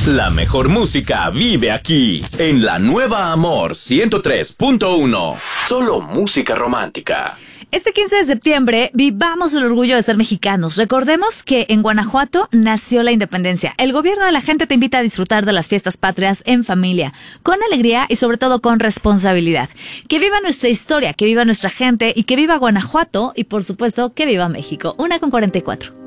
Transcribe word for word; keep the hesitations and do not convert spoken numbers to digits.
La mejor música vive aquí, en la nueva Amor ciento tres punto uno. Solo música romántica. Este quince de septiembre, vivamos el orgullo de ser mexicanos. Recordemos que en Guanajuato nació la independencia. El gobierno de la gente te invita a disfrutar de las fiestas patrias en familia, con alegría y sobre todo con responsabilidad. Que viva nuestra historia, que viva nuestra gente y que viva Guanajuato y por supuesto que viva México. Una con cuarenta y cuatro.